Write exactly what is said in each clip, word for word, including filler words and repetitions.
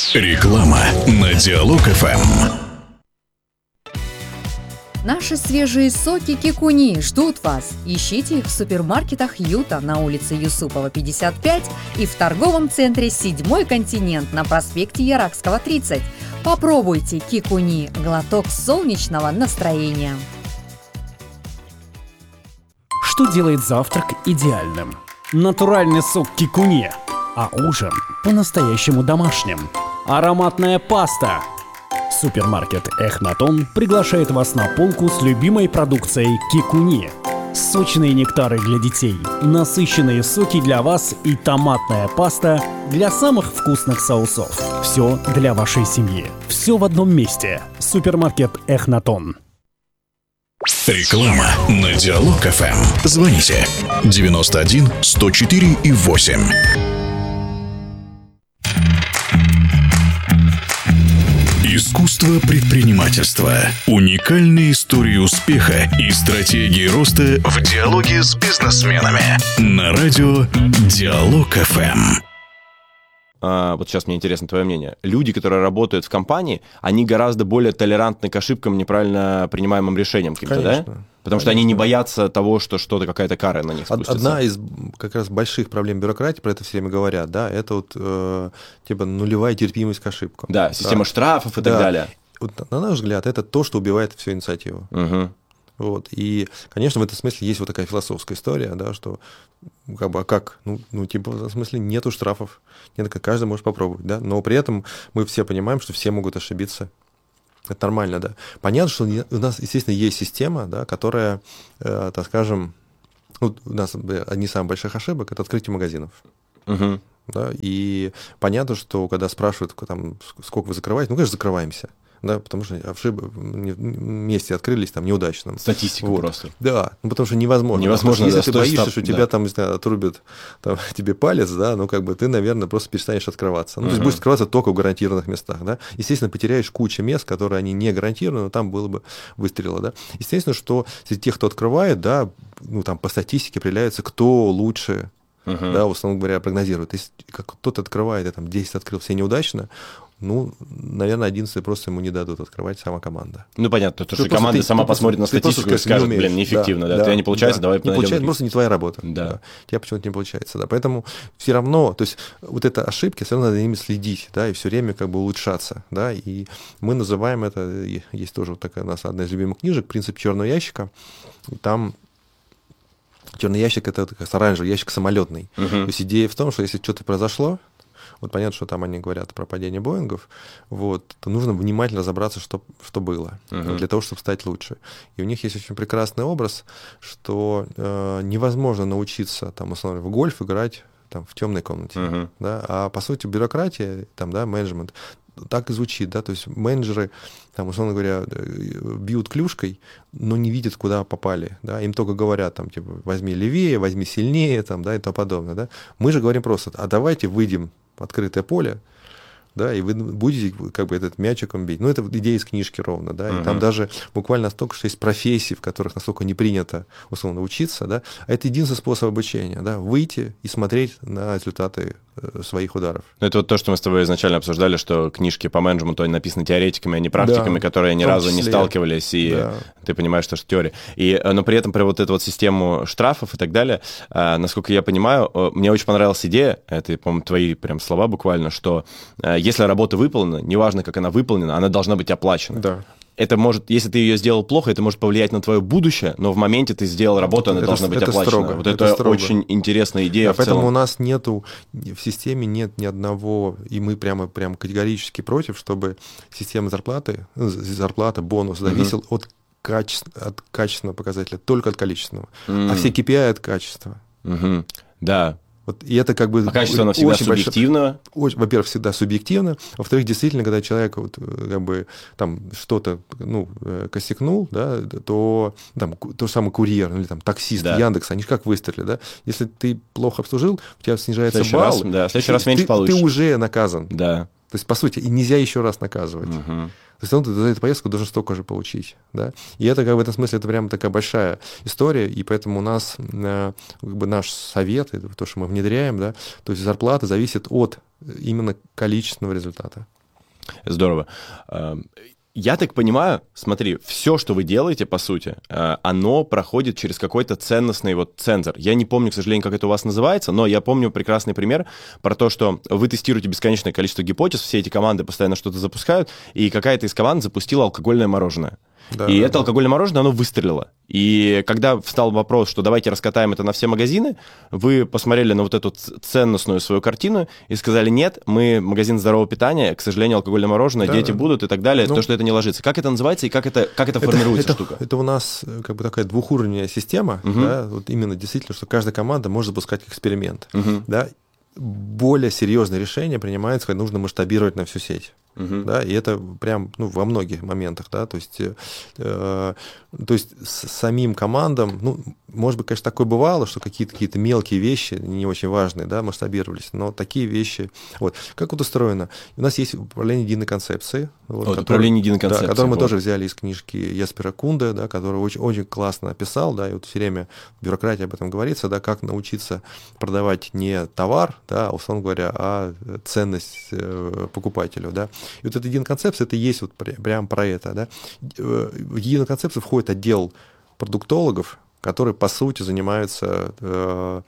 Реклама на Диалог-ФМ. Наши свежие соки Кикуни ждут вас. Ищите их в супермаркетах Юта на улице Юсупова, пятьдесят пять и в торговом центре «Седьмой континент» на проспекте Яракского, тридцать. Попробуйте Кикуни – глоток солнечного настроения. Что делает завтрак идеальным? Натуральный сок Кикуни, а ужин по-настоящему домашним. Ароматная паста. Супермаркет Эхнатон приглашает вас на полку с любимой продукцией Кикуни. Сочные нектары для детей, насыщенные соки для вас и томатная паста для самых вкусных соусов. Все для вашей семьи. Все в одном месте. Супермаркет Эхнатон. Реклама на Диалог-ФМ. Звоните девяносто один сто четыре и восемь. Искусство предпринимательства. Уникальные истории успеха и стратегии роста в диалоге с бизнесменами. На радио Диалог-ФМ. А, вот сейчас мне интересно твое мнение. Люди, которые работают в компании, они гораздо более толерантны к ошибкам, неправильно принимаемым решениям каким-то, да? Потому что они не боятся того, что что-то, какая-то кара на них спустится. Одна из как раз больших проблем бюрократии, про это все время говорят, да, это вот э, типа нулевая терпимость к ошибкам. Да, система да. штрафов и да. так далее. Вот, на наш взгляд, это то, что убивает всю инициативу. Угу. Вот. И, конечно, в этом смысле есть вот такая философская история, да, что как бы, а как? Ну, ну, типа, в этом смысле нету штрафов, нет, каждый может попробовать, да, но при этом мы все понимаем, что все могут ошибиться. Это нормально, да. Понятно, что у нас, естественно, есть система, да, которая, э, так скажем, ну, у нас одни из самых больших ошибок – это открытие магазинов. Угу. Да, и понятно, что когда спрашивают, там, сколько вы закрываете, ну, конечно, закрываемся. Да, потому что ошибки вместе открылись там неудачно. Статистика вот. Просто. Да, ну потому что невозможно. Невозможно, потому что, да, если ты боишься, штаб, что да. тебя там, не знаю, отрубят там, тебе палец, да, ну как бы ты, наверное, просто перестанешь открываться. Ну, uh-huh. то есть будешь открываться только в гарантированных местах, да. Естественно, потеряешь кучу мест, которые они не гарантированы, но там было бы выстрелило, да. Естественно, что среди тех, кто открывает, да, ну там по статистике определяется, кто лучше, uh-huh. да, в основном говоря, прогнозирует. Если кто-то открывает, я там десять открыл, все неудачно, ну, наверное, одиннадцатый просто ему не дадут открывать сама команда. Ну, понятно, то, что команда ты, сама ты посмотрит просто, на статистику и скажет, блин, неэффективно, да, да, да, у тебя не получается, да, давай не получается, просто не твоя работа. Да. Да. У тебя почему-то не получается, да. Поэтому все равно, то есть вот эта ошибки, все равно надо за ними следить, да, и все время как бы улучшаться, да, и мы называем это, есть тоже вот такая у нас одна из любимых книжек, «Принцип черного ящика», там черный ящик — это как оранжевый ящик самолетный. Uh-huh. То есть идея в том, что если что-то произошло, вот понятно, что там они говорят про падение Боингов, вот, то нужно внимательно разобраться, что, что было, uh-huh. для того, чтобы стать лучше. И у них есть очень прекрасный образ, что э, невозможно научиться, там, условно, в гольф играть там, в темной комнате. Uh-huh. Да? А по сути бюрократия, там, да, менеджмент, так и звучит, да, то есть менеджеры, там, условно говоря, бьют клюшкой, но не видят, куда попали, да, им только говорят, там, типа, возьми левее, возьми сильнее, там, да, и тому подобное, да. Мы же говорим просто, а давайте выйдем в открытое поле, да, и вы будете как бы этот мячиком бить. Ну, это идея из книжки ровно, да, uh-huh. и там даже буквально настолько, что есть профессии, в которых настолько не принято, условно, учиться, да, а это единственный способ обучения, да, выйти и смотреть на результаты э, своих ударов. Ну, это вот то, что мы с тобой изначально обсуждали, что книжки по менеджменту, они написаны теоретиками, а не практиками, да, которые ни разу числе. не сталкивались, и да. ты понимаешь, что это теория. И, но при этом про вот эту вот систему штрафов и так далее, э, насколько я понимаю, э, мне очень понравилась идея, это, по-моему, твои прям слова буквально, что э, если работа выполнена, неважно, как она выполнена, она должна быть оплачена. Да. Это может, если ты ее сделал плохо, это может повлиять на твое будущее, но в моменте ты сделал работу, она это, должна быть это оплачена. Строго, вот это, это строго. очень интересная идея. Да, в поэтому целом. у нас нету, в системе нет ни одного, и мы прямо, прямо категорически против, чтобы система зарплаты, зарплата, бонус зависел uh-huh. от, качеств, от качественного показателя, только от количественного. Uh-huh. А все кей пи ай от качества. Uh-huh. Да. Вот, и это как бы а качество, оно всегда субъективно? Большое, во-первых, всегда субъективно. Во-вторых, действительно, когда человек вот, как бы, там, что-то ну, косякнул, да, то там, то же самое курьер или там, таксист, да. Яндекс, они же как выстрелили. Да? Если ты плохо обслужил, у тебя снижается следующий балл, раз, да, в следующий раз меньше ты, получишь. Ты уже наказан. Да. То есть, по сути, и нельзя еще раз наказывать. Угу. То есть, он за эту поездку должен столько же получить. Да? И это, как в этом смысле, это прямо такая большая история, и поэтому у нас э, как бы наш совет, то, что мы внедряем, да, то есть зарплата зависит от именно количественного результата. Здорово. Я так понимаю, смотри, все, что вы делаете, по сути, оно проходит через какой-то ценностный вот цензор. Я не помню, к сожалению, как это у вас называется, но я помню прекрасный пример про то, что вы тестируете бесконечное количество гипотез, все эти команды постоянно что-то запускают, и какая-то из команд запустила алкогольное мороженое. Да, и да, это да. алкогольное мороженое, оно выстрелило. И когда встал вопрос, что давайте раскатаем это на все магазины, вы посмотрели на вот эту ценностную свою картину и сказали, нет, мы магазин здорового питания, к сожалению, алкогольное мороженое, да, дети да. будут и так далее, ну, то, что это не ложится. Как это называется и как это, как это, это формируется это, штука? Это у нас как бы такая двухуровневая система, угу. да, вот именно действительно, что каждая команда может запускать эксперимент. Угу. Да. Более серьезное решение принимается, когда нужно масштабировать на всю сеть. Uh-huh. Да, и это прям ну, во многих моментах, да, то есть, э, то есть с самим командам, ну, может быть, конечно, такое бывало, что какие-то, какие-то мелкие вещи, не очень важные, да, масштабировались, но такие вещи, вот, как вот устроено, у нас есть управление единой концепцией, вот, вот, управление единой концепцией, да, которое мы вот. тоже взяли из книжки Еспера Кунде, да, который очень, очень классно описал, да, и вот все время в бюрократии об этом говорится, да, как научиться продавать не товар, да, условно говоря, а ценность э, покупателю, да. И вот эта единая концепция, это и есть вот прям про это. Да? В единую концепцию входит отдел продуктологов, которые, по сути, занимаются, э,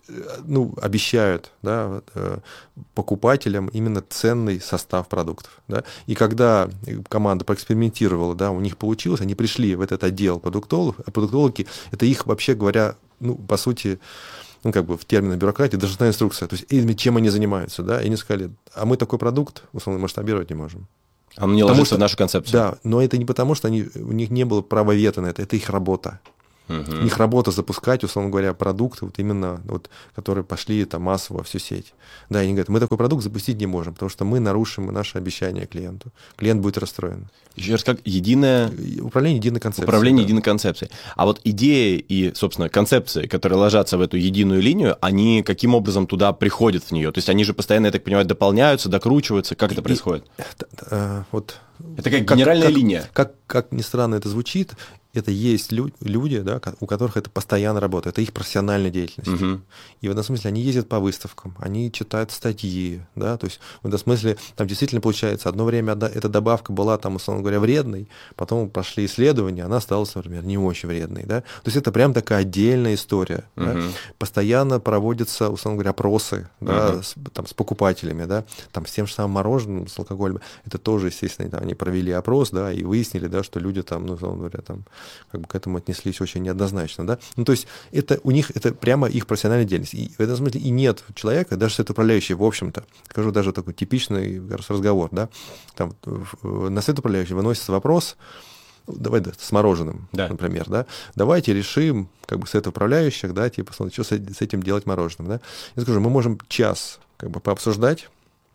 ну, обещают, да, э, покупателям именно ценный состав продуктов. Да? И когда команда проэкспериментировала, да, у них получилось, они пришли в этот отдел продуктологов, а продуктологи, это их, вообще говоря, ну, по сути, ну, как бы в терминах бюрократии, должностная инструкция, то есть чем они занимаются, да, и они сказали, а мы такой продукт, условно, масштабировать не можем. А он не ложится что, в нашу концепцию. Да, но это не потому, что они, у них не было права вето на это, это их работа. Uh-huh. Их работа запускать, условно говоря, продукты, вот именно, вот, которые пошли там массово во всю сеть. Да, и они говорят, мы такой продукт запустить не можем, потому что мы нарушим наше обещание клиенту. Клиент будет расстроен. Еще раз, как единое... Управление единой концепцией. Управление да. единой концепцией. А вот идеи и, собственно, концепции, которые ложатся в эту единую линию, они каким образом туда приходят в нее? То есть они же постоянно, я так понимаю, дополняются, докручиваются. Как это происходит? И, а, вот, это как генеральная как, линия. Как, как, как ни странно это звучит, это есть лю- люди, да, у которых это постоянно работает, это их профессиональная деятельность. Uh-huh. И в этом смысле они ездят по выставкам, они читают статьи, да, то есть в этом смысле там действительно получается, одно время эта добавка была там, условно говоря, вредной, потом прошли исследования, она стала, например, не очень вредной, да, то есть это прям такая отдельная история. Uh-huh. Да? Постоянно проводятся, условно говоря, опросы, да, uh-huh. с, там, с покупателями, да, там с тем же самым мороженым, с алкоголем, это тоже, естественно, там, они провели опрос, да, и выяснили, да, что люди там, ну, условно говоря, там, как бы к этому отнеслись очень неоднозначно, да. Ну, то есть это у них, это прямо их профессиональная деятельность. И в этом смысле и нет человека, даже совет управляющий, в общем-то, скажу даже такой типичный разговор, да, там на совет управляющий выносится вопрос, давай да, с мороженым, да. например, да, давайте решим, как бы, совет управляющих, да, типа, что с этим делать мороженым, да. Я скажу, мы можем час, как бы, пообсуждать,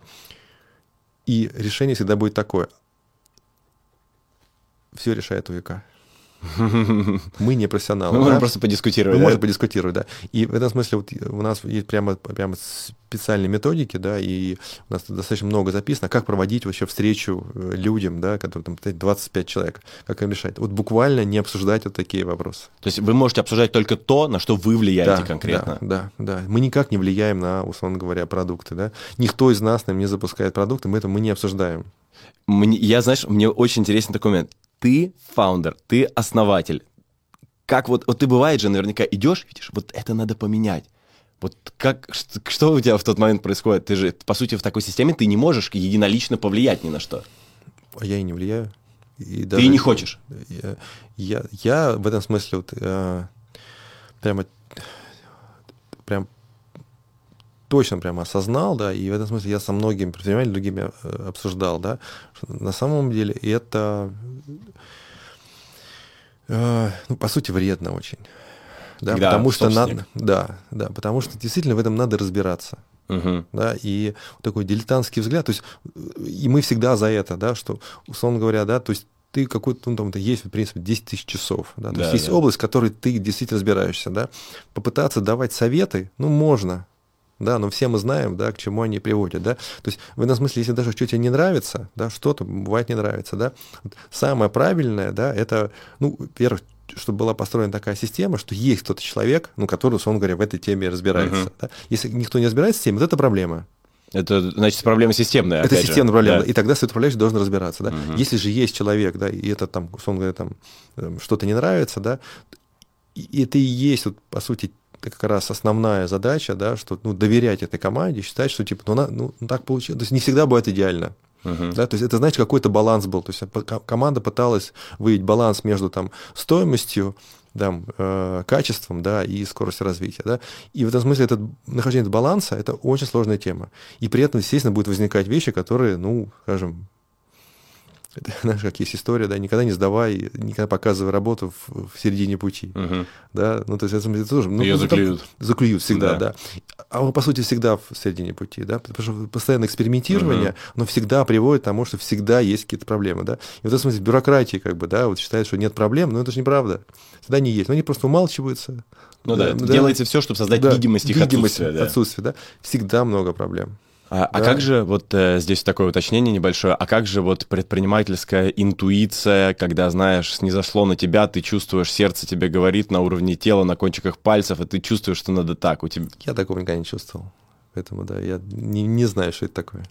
и решение всегда будет такое. Все решает УИК. Мы не профессионалы. Мы да? можем просто подискутировать. Мы да? можем подискутировать, да. И в этом смысле вот у нас есть прямо, прямо специальные методики, да, и у нас достаточно много записано, как проводить вообще встречу людям, да, которые там двадцать пять человек, как им решать. Вот буквально не обсуждать вот такие вопросы. То есть вы можете обсуждать только то, на что вы влияете да, конкретно. Да, да, да. Мы никак не влияем на, условно говоря, продукты, да. Никто из нас нам не запускает продукты, мы это мы не обсуждаем. Мне, я, знаешь, мне очень интересен такой момент. Ты фаундер, ты основатель. Как вот, вот ты бывает же, наверняка идешь, видишь, вот это надо поменять. Вот как, что, что у тебя в тот момент происходит? Ты же, по сути, в такой системе ты не можешь единолично повлиять ни на что. А я и не влияю. И даже, ты и не хочешь? Я, я, я в этом смысле вот, э, прямо, прям точно прямо осознал, да, и в этом смысле я со многими предпринимателями другими обсуждал, да, что на самом деле это, э, ну, по сути, вредно очень. Да, Когда потому что надо, да, да, потому что действительно в этом надо разбираться. Угу. Да, и такой дилетантский взгляд, то есть и мы всегда за это, да, что, условно говоря, да, то есть ты какой-то, ну, там, это есть, в принципе, десять тысяч часов, да, то да, есть есть да. область, в которой ты действительно разбираешься, да, попытаться давать советы, ну, можно, да, но все мы знаем, да, к чему они приводят, да, то есть в этом смысле, если даже что-то тебе не нравится, да, что-то бывает не нравится, да, вот самое правильное, да, это, ну, во-первых, чтобы была построена такая система, что есть кто-то человек, ну, который, условно говоря, в этой теме разбирается. Uh-huh. Да? Если никто не разбирается в теме, вот это проблема. Это, значит, проблема системная. Это системная же. проблема, да. и тогда управляющий должен разбираться. Да? Угу. Если же есть человек, да, и это там, условно говоря, там, что-то не нравится, да, и это и есть, вот, по сути, как раз основная задача, да, что ну, доверять этой команде, считать, что типа, ну, она, ну так получилось. То есть не всегда бывает идеально. Uh-huh. Да, то есть это, значит, какой-то баланс был. То есть команда пыталась выявить баланс между там, стоимостью, да, э, качеством, да, и скоростью развития. Да. И в этом смысле это, нахождение баланса – это очень сложная тема. И при этом, естественно, будут возникать вещи, которые, ну, скажем, это, знаешь, как есть история, да, никогда не сдавай, никогда показывай работу в, в середине пути. Uh-huh. Да, ну, то есть это, это тоже... Ну, ее заклюют. Там, заклюют всегда, да. да. А он, по сути, всегда в середине пути, да, потому что постоянное экспериментирование, uh-huh. оно всегда приводит к тому, что всегда есть какие-то проблемы, да. И в этом смысле бюрократии, как бы, да, вот считают, что нет проблем, но это же неправда. Всегда не есть, но они просто умалчиваются. Ну да, да, делается все, чтобы создать да, видимость их видимость отсутствия. Да. отсутствия, да. Всегда много проблем. А, да. а как же, вот э, здесь такое уточнение небольшое, а как же вот предпринимательская интуиция, когда, знаешь, снизошло на тебя, ты чувствуешь, сердце тебе говорит на уровне тела, на кончиках пальцев, и ты чувствуешь, что надо так у тебя? Я такого никогда не чувствовал, поэтому, да, я не, не знаю, что это такое.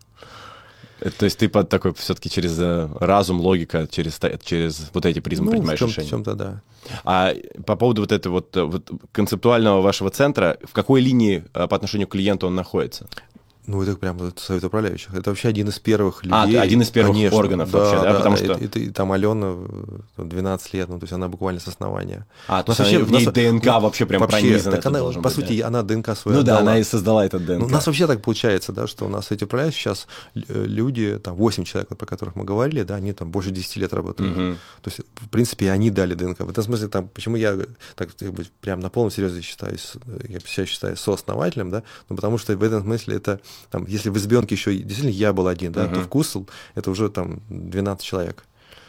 То есть ты под такой все-таки через разум, логика, через, через вот эти призмы ну, принимаешь в чем, решения? в чем-то, да. А по поводу вот этого вот, вот концептуального вашего центра, в какой линии по отношению к клиенту он находится? Ну, это прям совет управляющих. Это вообще один из первых людей. А, один из первых конечно, органов да, вообще, да? да Потому да, что... И, и, и там Алена двенадцать лет, ну, то есть она буквально с основания. А, то есть вообще, в ней нас... ДНК вообще прям вообще, пронизана. Так она, по быть, сути, да? она ДНК свою Ну отдала. да, она и создала этот ДНК. Ну, у нас вообще так получается, да, что у нас эти управляющие сейчас люди, там, восемь человек, про которых мы говорили, да, они там больше десяти лет работают. Угу. То есть, в принципе, они дали ДНК. В этом смысле, там, почему я так прям на полном серьезе считаюсь, я себя считаю сооснователем, да, ну, потому что в этом смысле это, там, если в избенке еще действительно я был один, да, uh-huh. то вкус это уже там двенадцать человек.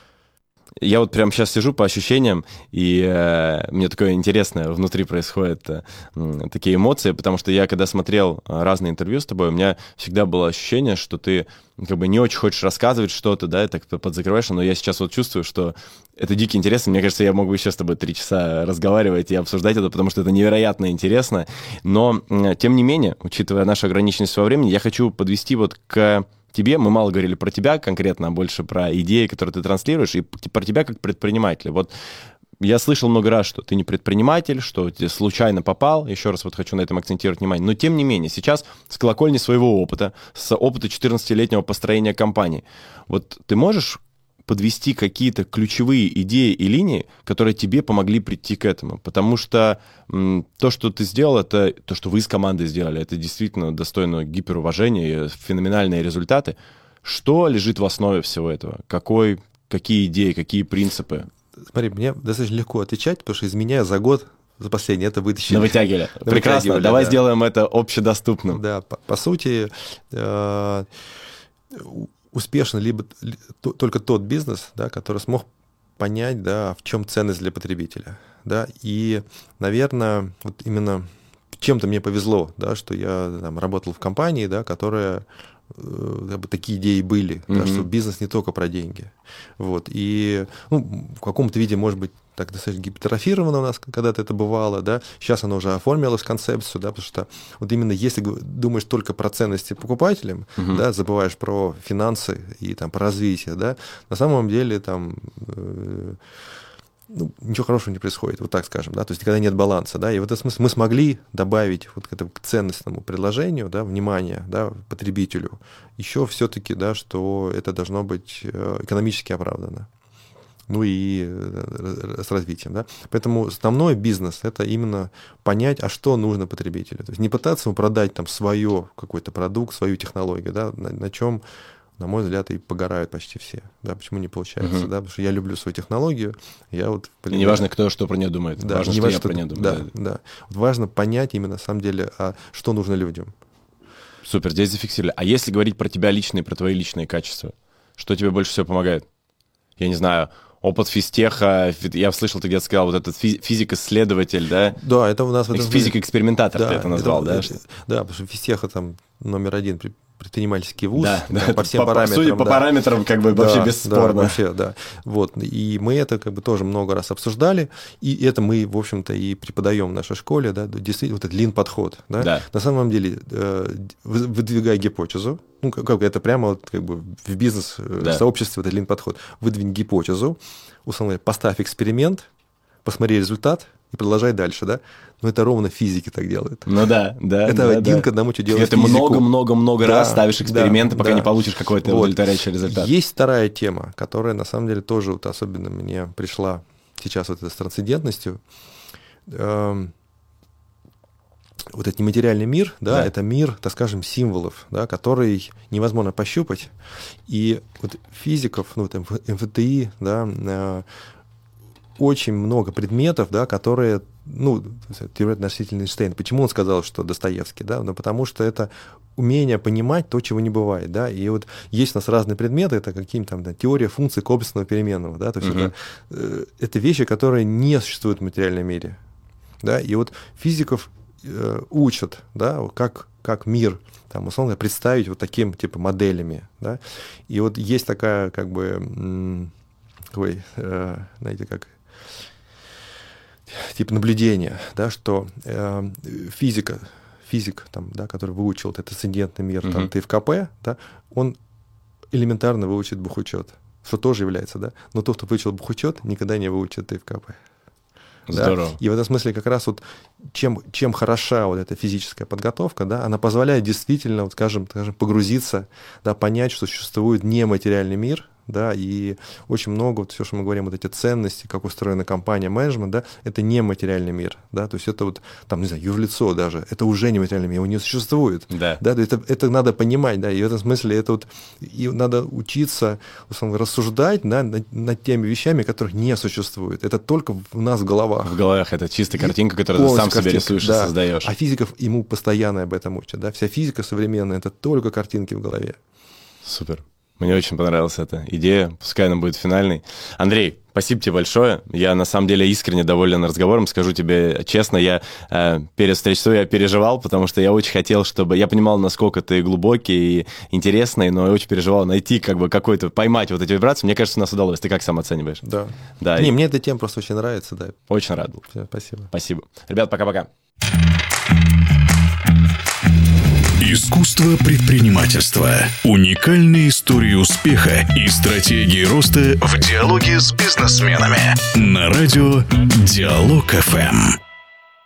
Я вот прямо сейчас сижу по ощущениям, и э, мне такое интересное внутри происходят э, такие эмоции, потому что я, когда смотрел разные интервью с тобой, у меня всегда было ощущение, что ты как бы не очень хочешь рассказывать что-то, да, и так подзакрываешь, но я сейчас вот чувствую, что это дико интересно. Мне кажется, я могу еще с тобой три часа разговаривать и обсуждать это, потому что это невероятно интересно. Но, тем не менее, учитывая нашу ограниченность во времени, я хочу подвести вот к тебе. Мы мало говорили про тебя конкретно, а больше про идеи, которые ты транслируешь, и про тебя как предпринимателя. Вот я слышал много раз, что ты не предприниматель, что ты случайно попал. Еще раз вот хочу на этом акцентировать внимание. Но тем не менее, сейчас с колокольни своего опыта, с опыта четырнадцатилетнего построения компании, вот ты можешь подвести какие-то ключевые идеи и линии, которые тебе помогли прийти к этому? Потому что м, то, что ты сделал, это то, что вы с командой сделали, это действительно достойно гиперуважения, феноменальные результаты. Что лежит в основе всего этого? Какой, какие идеи, какие принципы? Смотри, мне достаточно легко отвечать, потому что из меня за год, за последний, это вытащили. Навытягивали. Прекрасно. Давай да. сделаем это общедоступным. Да, по, по сути, э, успешен либо только тот бизнес, да, который смог понять, да, в чем ценность для потребителя. Да, и, наверное, вот именно чем-то мне повезло, да, что я там, работал в компании, да, которая как бы, такие идеи были, mm-hmm. да, что бизнес не только про деньги. Вот, и ну, в каком-то виде, может быть, так достаточно гипертрофировано у нас когда-то это бывало, да, сейчас оно уже оформилось в концепцию, да, потому что вот именно если думаешь только про ценности покупателям, uh-huh. да, забываешь про финансы и там про развитие, да, на самом деле там э, ну, ничего хорошего не происходит, вот так скажем, да, то есть никогда нет баланса, да, и в этом смысле мы смогли добавить вот к этому ценностному предложению, да, внимание, да, потребителю, еще все-таки, да, что это должно быть экономически оправдано. Ну и с развитием. Да? Поэтому основной бизнес – это именно понять, а что нужно потребителю. То есть не пытаться ему продать там свое какой-то продукт, свою технологию, да? на, на чем, на мой взгляд, и погорают почти все. Да? Почему не получается? Uh-huh. Да? Потому что я люблю свою технологию. Я вот, и не важно, кто что про нее думает. Да, важно, не что важно, я что... про нее думаю. Да, да. Да. Вот важно понять именно, на самом деле, а что нужно людям. Супер, здесь зафиксировали. А если говорить про тебя личные, про твои личные качества, что тебе больше всего помогает? Я не знаю... Опыт физтеха, я слышал, ты где-то сказал, вот этот физик-исследователь, да? Да, это у нас... Физик-экспериментатор да, ты это назвал, это, да? Это, да, потому что физтеха там номер один предпринимательский вуз, да, да, да, по всем по, параметрам. Судя по да. параметрам, как бы да, вообще бесспорно. Да, вообще, да. Вот. И мы это как бы тоже много раз обсуждали, и это мы, в общем-то, и преподаем в нашей школе, да, действительно, вот этот лин-подход. Да? Да. На самом деле, выдвигая гипотезу, ну, как это прямо вот, как бы в бизнес-сообществе, да. это лин-подход, выдвинь гипотезу, условно, поставь эксперимент, посмотри результат, и продолжай дальше, да? Но это ровно физики так делают. Ну да, да. Это да, один да. к одному, что делает Ты много-много-много да, раз ставишь эксперименты, да, пока да. не получишь какой-то вот. удовлетворяющий результат. Есть вторая тема, которая на самом деле тоже вот особенно мне пришла сейчас вот с трансцендентностью. Эм, вот этот нематериальный мир, да, да, это мир, так скажем, символов, да, который невозможно пощупать. И вот физиков, ну, вот эм эф тэ и, да, э, очень много предметов, да, которые, ну, теория относительности Эйнштейна. Почему он сказал, что Достоевский, да? Ну, потому что это умение понимать то, чего не бывает, да, и вот есть у нас разные предметы, это какие-то там да, теория функций кобственного переменного, да, то есть uh-huh. это, э, это вещи, которые не существуют в материальном мире, да, и вот физиков э, учат, да, как, как мир, там, условно, представить вот таким, типа, моделями, да, и вот есть такая, как бы, м- такой, э, знаете, как типа наблюдения, да, что э, физика, физик, там, да, который выучил этот трансцендентный мир, uh-huh. там, тэ эф ка пэ, да, он элементарно выучит бухучет, что тоже является, да, но тот, кто выучил бухучет, никогда не выучит тэ эф ка пэ. Здорово. Да? И в этом смысле как раз вот чем, чем хороша вот эта физическая подготовка, да, она позволяет действительно, вот, скажем, скажем, погрузиться, да, понять, что существует нематериальный мир, да, и очень много, вот все, что мы говорим, вот эти ценности, как устроена компания, менеджмент, да, это не материальный мир, да, то есть это вот, там, не знаю, юрлицо даже, это уже не материальный мир, его не существует, да, да, это, это надо понимать, да, и в этом смысле это вот, и надо учиться, условно, рассуждать, да, над, над теми вещами, которых не существует, это только в нас в головах. В головах это чистая картинка, которую ты сам картинка, себе рисуешь да. и создаешь. А физиков ему постоянно об этом учат, да, вся физика современная, это только картинки в голове. Супер. Мне очень понравилась эта идея, пускай она будет финальной. Андрей, спасибо тебе большое. Я на самом деле искренне доволен разговором. Скажу тебе честно, я э, перед встречей я переживал, потому что я очень хотел, чтобы... Я понимал, насколько ты глубокий и интересный, но я очень переживал найти как бы какой-то... Поймать вот эти вибрации. Мне кажется, у нас удалось. Ты как сам оцениваешь? Да. да Не, и... мне эта тема просто очень нравится, да. Очень рад был. Все, спасибо. Спасибо. Ребят, пока-пока. Искусство предпринимательства. Уникальные истории успеха и стратегии роста в диалоге с бизнесменами. На радио Диалог эф эм.